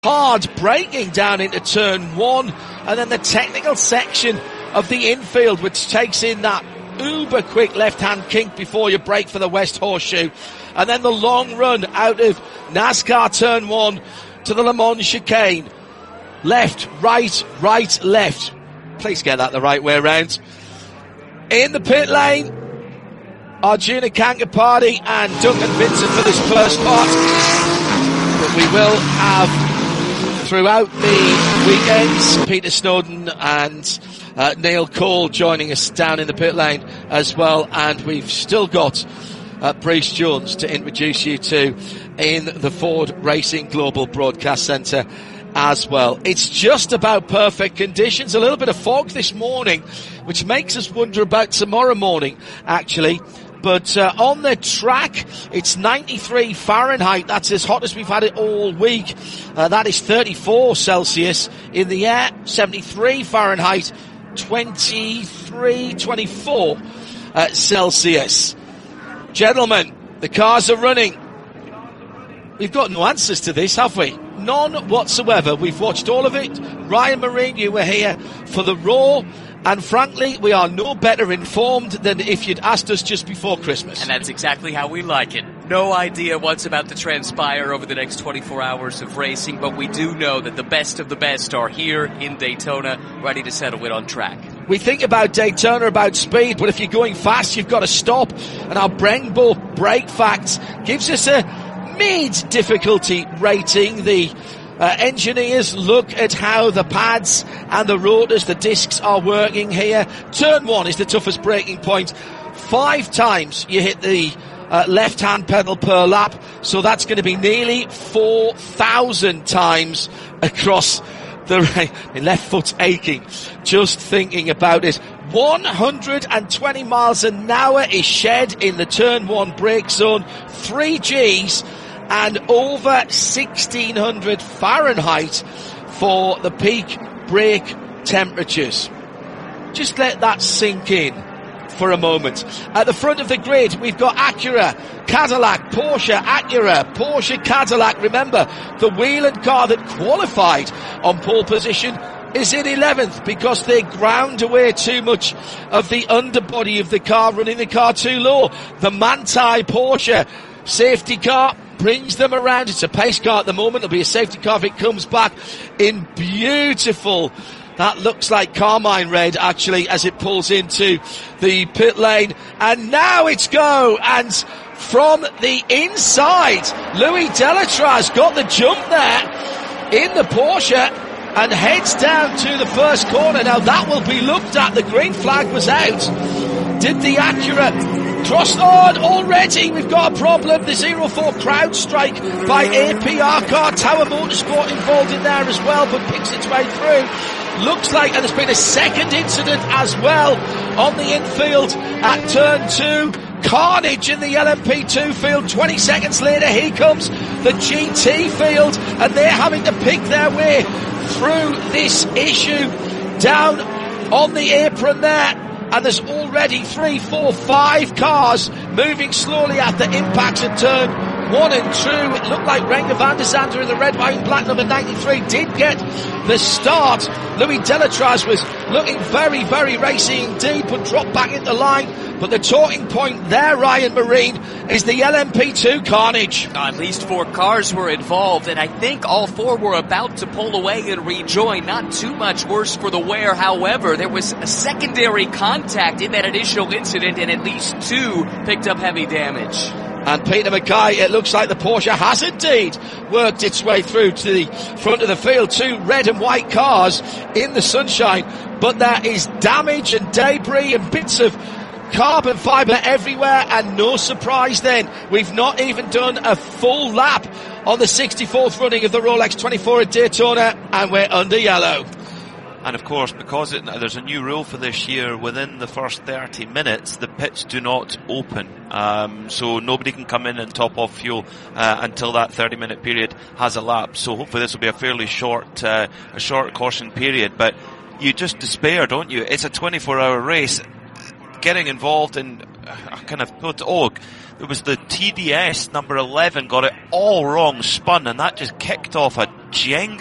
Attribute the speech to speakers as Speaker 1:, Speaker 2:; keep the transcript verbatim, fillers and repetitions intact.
Speaker 1: hard braking down into turn one, and then the technical section of the infield, which takes in that uber quick left-hand kink before you brake for the West Horseshoe, and then the long run out of NASCAR turn one to the Le Mans chicane. Left, right, right, left. Please get that the right way around. In the pit lane, Arjuna Kankapati and Duncan Vincent for this first part. But we will have throughout the weekends Peter Snowden and uh, Neil Cole joining us down in the pit lane as well, and we've still got uh, Bruce Jones to introduce you to in the Ford Racing Global Broadcast Centre as well. It's just about perfect conditions. A little bit of fog this morning, which makes us wonder about tomorrow morning, actually. But uh, on the track, it's ninety-three Fahrenheit. That's as hot as we've had it all week. Uh, that is thirty-four Celsius. In the air, seventy-three Fahrenheit, twenty-three, twenty-four uh, Celsius. Gentlemen, the cars are running. We've got no answers to this, have we? None whatsoever. We've watched all of it. Ryan Marine, you were here for the Raw. And frankly, we are no better informed than if you'd asked us just before Christmas.
Speaker 2: And that's exactly how we like it. No idea what's about to transpire over the next twenty-four hours of racing, but we do know that the best of the best are here in Daytona, ready to settle it on track.
Speaker 1: We think about Daytona, about speed, but if you're going fast, you've got to stop. And our Brembo brake facts gives us a mid-difficulty rating. The Uh, engineers look at how the pads and the rotors, the discs are working here. Turn one is the toughest braking point. Five times you hit the uh, left-hand pedal per lap, so that's going to be nearly four thousand times across the right. My left foot's aching just thinking about it. one hundred twenty miles an hour is shed in the turn one brake zone. Three G's. And over sixteen hundred Fahrenheit for the peak brake temperatures. Just let that sink in for a moment. At the front of the grid, we've got Acura, Cadillac, Porsche, Acura, Porsche, Cadillac. Remember, the Whelen car that qualified on pole position is in eleventh because they ground away too much of the underbody of the car, running the car too low. The Manthey Porsche safety car brings them around. It's a pace car at the moment. It'll be a safety car if it comes back in beautiful, that looks like carmine red actually, as it pulls into the pit lane. And now it's go, and from the inside, Louis Delatraz got the jump there in the Porsche and heads down to the first corner. Now that will be looked at. The green flag was out. Did the Acura cross on already? We've got a problem. The zero four crowd strike by A P R car. Tower Motorsport involved in there as well, but picks its way through. Looks like, and there's been a second incident as well on the infield at turn two. Carnage in the L M P two field. twenty seconds later, here comes the G T field, and they're having to pick their way through this issue down on the apron there. And there's already three, four, five cars moving slowly at the impacts of turn one and two. It looked like Renger van der Zande in the red, white and black number ninety-three did get the start. Louis Delatraz was looking very, very racy indeed, but dropped back into line. But the talking point there, Ryan Marine, is the L M P two carnage.
Speaker 2: At least four cars were involved, and I think all four were about to pull away and rejoin. Not too much worse for the wear. However, there was a secondary contact in that initial incident, and at least two picked up heavy damage.
Speaker 1: And Peter Mackay, it looks like the Porsche has indeed worked its way through to the front of the field. Two red and white cars in the sunshine, but there is damage and debris and bits of carbon fibre everywhere, and no surprise then, we've not even done a full lap on the sixty-fourth running of the Rolex twenty-four at Daytona, and we're under yellow.
Speaker 3: And of course, because it, there's a new rule for this year, within the first thirty minutes, the pits do not open. Um, so nobody can come in and top off fuel uh, until that thirty minute period has elapsed. So hopefully this will be a fairly short, uh, a short caution period. But you just despair, don't you? It's a twenty-four hour race. Getting involved in uh, kind of put, oh, it was the T D S number eleven got it all wrong, spun, and that just kicked off a Jenga